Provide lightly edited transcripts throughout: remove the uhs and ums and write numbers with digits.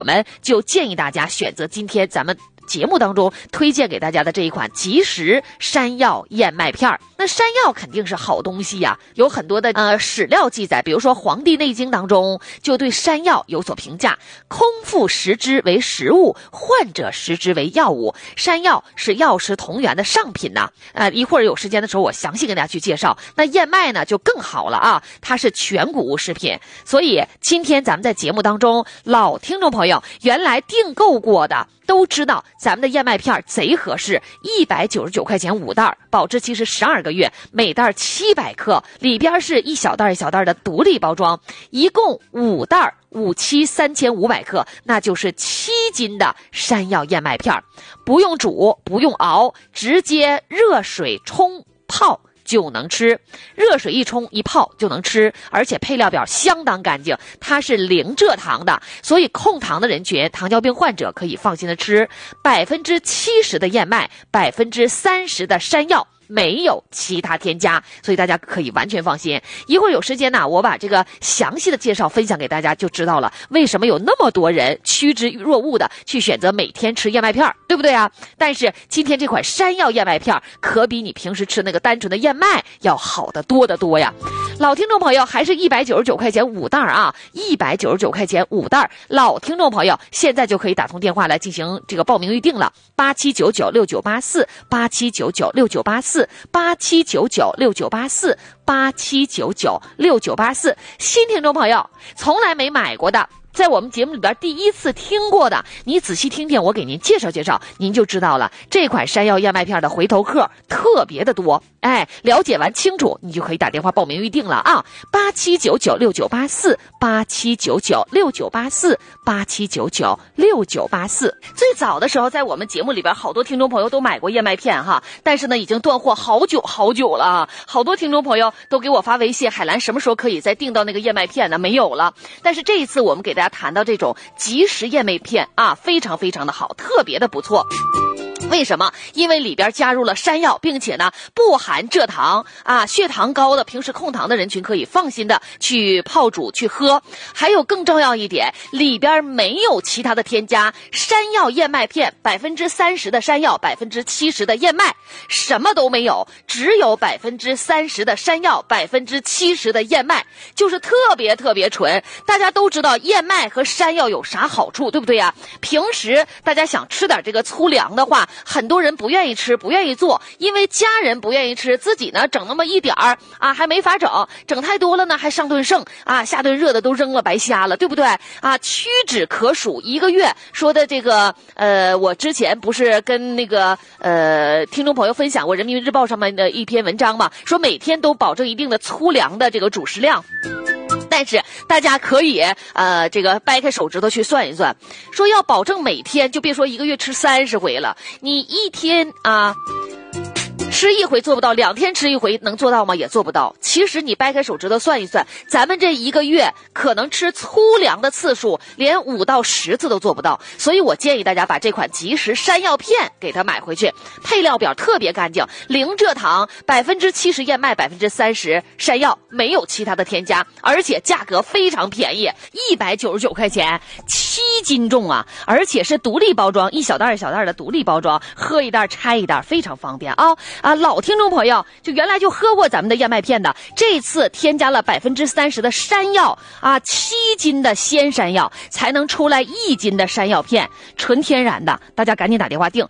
我们就建议大家选择今天咱们节目当中推荐给大家的这一款即食山药燕麦片。那山药肯定是好东西呀，有很多的史料记载，比如说《黄帝内经》当中就对山药有所评价：空腹食之为食物，患者食之为药物。山药是药食同源的上品呐。一会儿有时间的时候我详细跟大家去介绍。那燕麦呢就更好了啊，它是全谷物食品。所以今天咱们在节目当中，老听众朋友原来订购过的都知道咱们的燕麦片贼合适，199块钱5袋，保质期是12个月，每袋700克，里边是一小袋一小袋的独立包装，一共5袋，5期3500克，那就是7斤的山药燕麦片。不用煮，不用熬，直接热水冲泡就能吃，热水一冲一泡就能吃，而且配料表相当干净，它是零蔗糖的，所以控糖的人群、糖尿病患者可以放心的吃。70%的燕麦，30%的山药，没有其他添加，所以大家可以完全放心。一会儿有时间呢，我把这个详细的介绍分享给大家，就知道了为什么有那么多人趋之若鹜的去选择每天吃燕麦片，对不对啊？但是今天这款山药燕麦片可比你平时吃那个单纯的燕麦要好得多得多呀。老听众朋友还是199块钱5袋啊，199块钱5袋。老听众朋友现在就可以打通电话来进行这个报名预定了，87996984，87996984，87996984，87996984。新听众朋友从来没买过的，在我们节目里边第一次听过的，你仔细听听我给您介绍介绍，您就知道了。这款山药燕麦片的回头客特别的多，了解完清楚，你就可以打电话报名预定了啊，87996984，87996984，87996984。最早的时候，在我们节目里边，好多听众朋友都买过燕麦片哈，但是呢，已经断货好久了啊。好多听众朋友都给我发微信，海兰什么时候可以再订到那个燕麦片呢？没有了。但是这一次我们给大家谈到这种即食燕麦片啊，非常非常的好，特别的不错。为什么？因为里边加入了山药，并且呢不含蔗糖啊，血糖高的、平时控糖的人群可以放心的去泡煮去喝。还有更重要一点，里边没有其他的添加，山药燕麦片30%的山药，70%的燕麦，什么都没有，只有30%的山药，70%的燕麦，就是特别特别纯。大家都知道燕麦和山药有啥好处，对不对呀？平时大家想吃点这个粗粮的话，很多人不愿意吃，不愿意做，因为家人不愿意吃，自己呢整那么一点儿啊，还没法整太多了呢，还上顿剩啊，下顿热的都扔了，白瞎了，对不对啊？屈指可数1个月。说的这个我之前不是跟那个听众朋友分享过人民日报上面的一篇文章嘛，说每天都保证一定的粗粮的这个主食量。但是大家可以这个掰开手指头去算一算，说要保证每天，就别说1个月吃30回了，你一天啊吃一回做不到，2天吃一回能做到吗？也做不到。其实你掰开手指头算一算，咱们这1个月可能吃粗粮的次数连5到10次都做不到。所以我建议大家把这款即食山药片给它买回去，配料表特别干净，零蔗糖，70%燕麦，30%山药，没有其他的添加，而且价格非常便宜，199块钱，7斤重啊，而且是独立包装，一小袋一小袋的独立包装，喝一袋拆一袋，非常方便啊。老听众朋友就原来就喝过咱们的燕麦片的，这次添加了30%的山药啊，7斤的鲜山药才能出来1斤的山药片，纯天然的，大家赶紧打电话订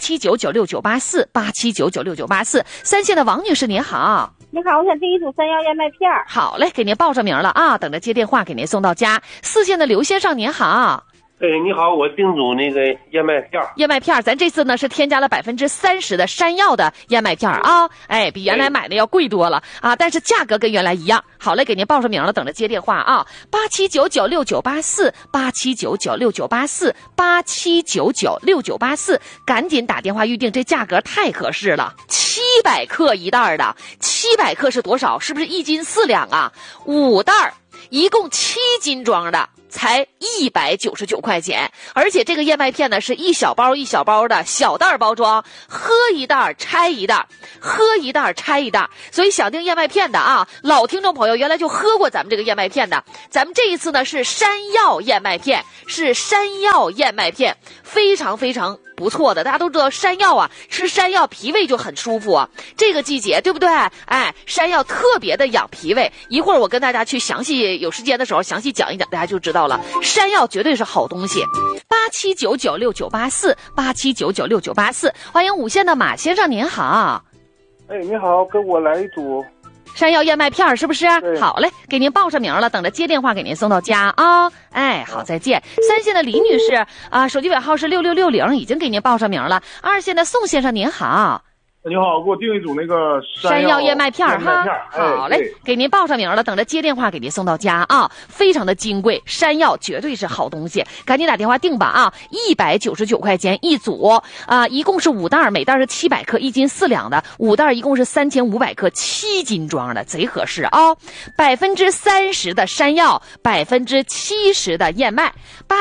87996984，87996984。三线的王女士您好。 你好，我想订一组山药燕麦片。 好嘞，给您报上名了啊，等着接电话给您送到家。四线的刘先生您好。 你好，我订组那个燕麦片。 燕麦片，咱这次呢是添加了30%的山药的燕麦片啊，比原来买的要贵多了啊，但是价格跟原来一样。好嘞，给您报上名了，等着接电话啊。87996984，87996984，87996984，赶紧打电话预定，这价格太合适了。700克一袋的，700克是多少？是不是1斤4两啊？5袋，一共7斤装的。 才199块钱，而且这个燕麦片呢是一小包一小包的小袋包装，喝一袋拆一袋，喝一袋拆一袋。所以想订燕麦片的啊，老听众朋友原来就喝过咱们这个燕麦片的，咱们这一次呢是山药燕麦片，非常非常不错的。大家都知道山药啊，吃山药脾胃就很舒服啊，这个季节对不对？哎，山药特别的养脾胃，一会儿我跟大家去详细有时间的时候详细讲一讲，大家就知道了。山药绝对是好东西。87996984，87996984，欢迎五线的马先生，您好。 哎，你好，给我来一组山药燕麦片是不是？好嘞，给您报上名了，等着接电话给您送到家啊。哎，好，再见。3线的李女士啊，手机尾号是6660，已经给您报上名了。2线的宋先生您好。 你好，给我订一组那个山药燕麦片哈。好嘞，给您报上名了，等着接电话给您送到家啊。非常的金贵，山药绝对是好东西，赶紧打电话订吧啊！199块钱一组啊，一共是5袋，每袋是700克，1斤4两的，5袋一共是3500克，7斤装的，贼合适啊！30%的山药，70%的燕麦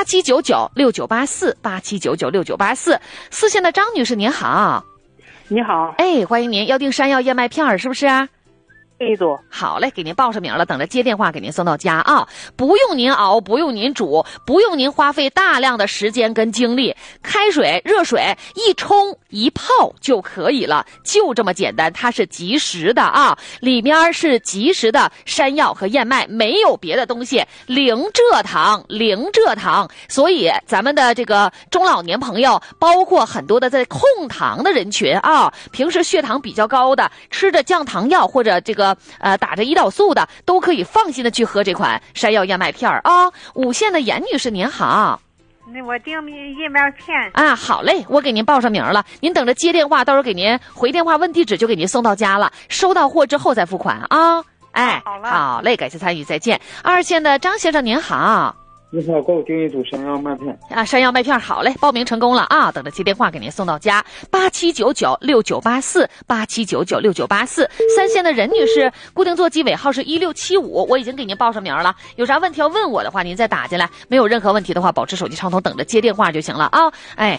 ，87996984，87996984。4线的张女士您好。 你好， 哎，欢迎您，要订山药燕麦片是不是啊？ 一组。 好嘞，给您报上名了，等着接电话给您送到家啊！不用您熬，不用您煮，不用您花费大量的时间跟精力，开水、热水一冲一泡就可以了，就这么简单。它是即食的啊，里面是即食的山药和燕麦，没有别的东西，零蔗糖，所以咱们的这个中老年朋友，包括很多的在控糖的人群啊，平时血糖比较高的，吃着降糖药或者这个打着胰岛素的，都可以放心的去喝这款山药燕麦片啊。5线的严女士您好。 那我订燕麦片啊，好嘞，我给您报上名了，您等着接电话，到时候给您回电话问地址就给您送到家了，收到货之后再付款啊。哎，好嘞，感谢参与，再见。2线的张先生您好。 你好，给我订一组山药麦片啊，山药麦片好嘞，报名成功了啊，等着接电话给您送到家。87996984，87996984。3线的任女士，固定座机尾号是1675，我已经给您报上名了，有啥问题要问我的话，您再打进来，没有任何问题的话，保持手机畅通，等着接电话就行了啊。哎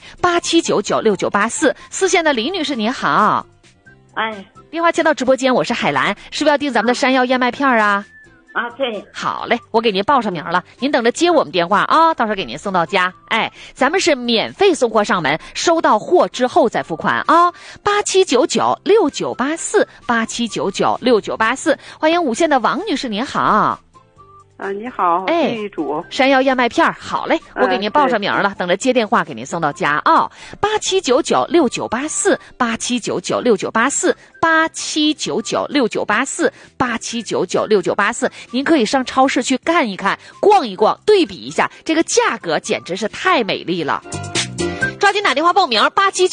，87996984。4线的李女士您好。 哎， 电话接到直播间，我是海兰，是不是要订咱们的山药燕麦片啊？ 啊，对， 好嘞，我给您报上名了，您等着接我们电话啊，到时候给您送到家。哎，咱们是免费送货上门，收到货之后再付款啊。87996984，87996984。欢迎5线的王女士，您好。 你好， 哎， 这一组山药燕麦片好嘞，我给您报上名了，等着接电话给您送到家啊。87996984，87996984，87996984，您可以上超市去看一看，逛一逛，对比一下，这个价格简直是太美丽了。抓紧打电话报名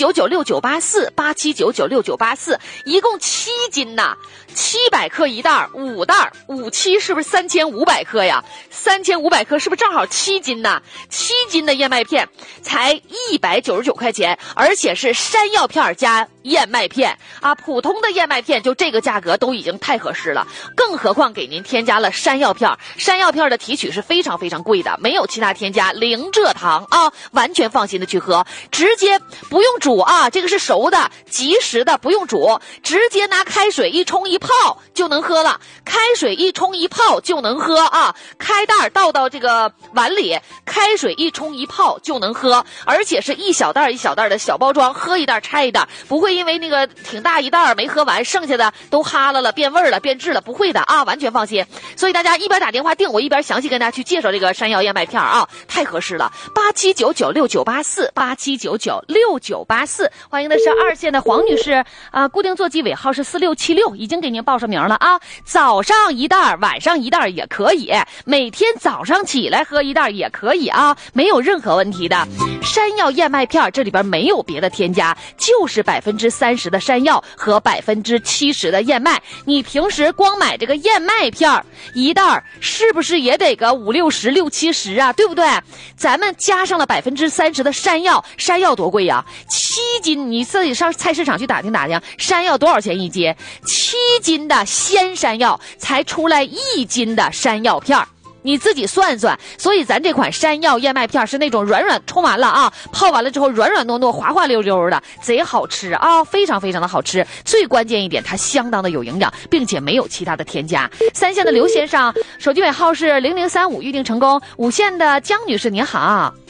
，87996984，87996984，一共7斤呐，700克一袋，5袋，57是不是3500克呀？3500克是不是正好7斤呐？7斤的燕麦片才199块钱，而且是山药片加燕麦片啊，普通的燕麦片就这个价格都已经太合适了，更何况给您添加了山药片，山药片的提取是非常非常贵的，没有其他添加，零蔗糖啊，完全放心的去喝，直接不用煮啊，这个是熟的即食的，不用煮，直接拿开水一冲一泡就能喝了，开水一冲一泡就能喝啊，开袋倒到这个碗里，开水一冲一泡就能喝，而且是一小袋一小袋的小包装，喝一袋拆一袋，不会因为那个挺大一袋没喝完，剩下的都哈了变味了变质了，不会的啊，完全放心。所以大家一边打电话订，我一边详细跟大家去介绍这个山药燕麦片啊，太合适了。87996984，87996984。欢迎的是2线的黄女士啊，固定座机尾号是4676，已经给您报上名了啊。早上一袋，晚上一袋也可以，每天早上起来喝一袋也可以啊，没有任何问题的。山药燕麦片这里边没有别的添加，就是30%的山药和70%的燕麦。你平时光买这个燕麦片一袋，是不是也得个50、60、60、70啊？对不对？咱们加上了30%的山药，山药多贵呀？7斤，你自己上菜市场去打听打听，山药多少钱一斤？7斤的鲜山药才出来1斤的山药片。 你自己算算。所以咱这款山药燕麦片是那种软软冲完了啊，泡完了之后软软糯糯滑滑溜溜的，贼好吃啊，非常非常的好吃。最关键一点，它相当的有营养，并且没有其他的添加。3线的刘先生手机尾号是0035，预定成功。5线的江女士您好。